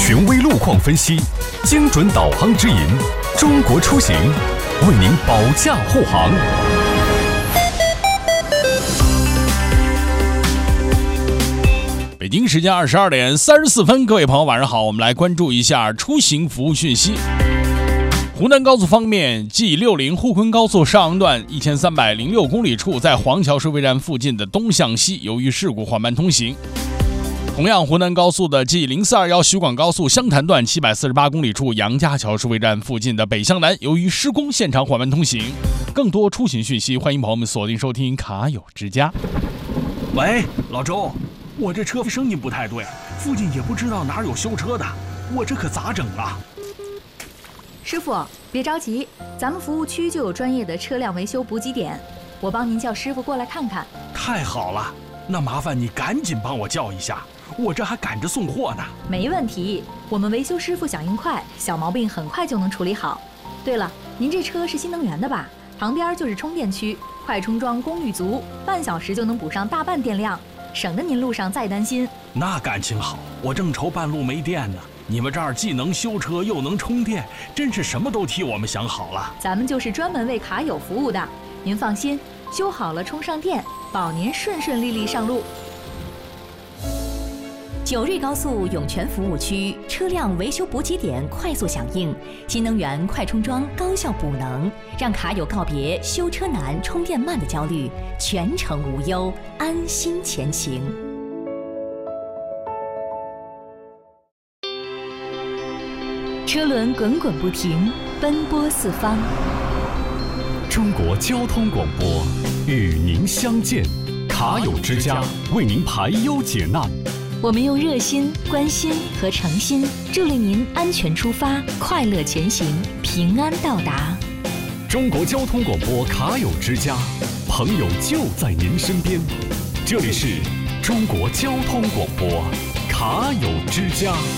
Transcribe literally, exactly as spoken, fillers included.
权威路况分析，精准导航指引，中国出行为您保驾护航。 北京时间二十二点三十四分，各位朋友晚上好，我们来关注一下出行服务讯息。湖南高速方面 G 六十 沪昆高速上阳段一千三百零六公里处，在黄桥收费站附近的东向西，由于事故缓慢通行。同样，湖南高速的 G 零四二一 徐广高速湘潭段七百四十八公里处，杨家桥收费站附近的北向南，由于施工现场缓慢通行。更多出行讯息，欢迎朋友们锁定收听卡友之家。 喂，老周，我这车声音不太对，附近也不知道哪有修车的，我这可咋整啊？ 师傅，别着急，咱们服务区就有专业的车辆维修补给点，我帮您叫师傅过来看看。 太好了，那麻烦你赶紧帮我叫一下，我这还赶着送货呢。 没问题，我们维修师傅响应快，小毛病很快就能处理好。对了，您这车是新能源的吧？旁边就是充电区，快充桩功率足，半小时就能补上大半电量，省得您路上再担心。 那感情好，我正愁半路没电呢。你们这儿既能修车又能充电，真是什么都替我们想好了。 咱们就是专门为卡友服务的，您放心，修好了充上电，保您顺顺利利上路。 九瑞高速涌泉服务区车辆维修补给点快速响应，新能源快充桩高效补能，让卡友告别修车难、充电慢的焦虑，全程无忧，安心前行。 车轮滚滚不停，奔波四方。 中国交通广播与您相见，卡友之家为您排忧解难。 我们用热心、关心和诚心助力您安全出发，快乐前行，平安到达。 中国交通广播卡友之家，朋友就在您身边。这里是中国交通广播卡友之家。